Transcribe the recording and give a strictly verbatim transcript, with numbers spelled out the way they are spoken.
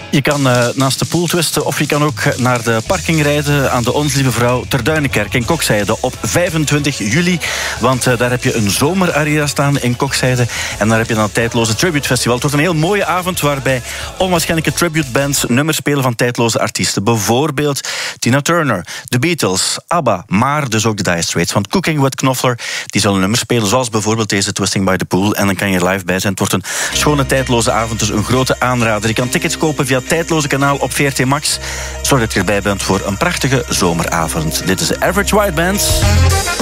Je kan uh, naast de pool twisten of je kan ook naar de parking rijden aan de Ons Lieve Vrouw ter Duinenkerk in Kokzijde op vijfentwintig juli. Want uh, daar heb je een zomerarena staan in Kokzijde. En daar heb je dan het tijdloze Tribute Festival. Het wordt een heel mooie avond waarbij onwaarschijnlijke tribute bands nummers spelen van tijdloze artiesten. Bijvoorbeeld Tina Turner, The Beatles, ABBA, maar dus ook de Dire Straits. Want Cooking with Knopfler, die zullen nummers spelen zoals bijvoorbeeld deze Twisting by the Pool. En dan kan je live bij zijn. Het wordt een schone tijdloze avond, dus een grote aanrader. Je kan tickets kopen via het tijdloze kanaal op V R T Max. Zorg dat je erbij bent voor een prachtige zomeravond. Dit is de Average White Band.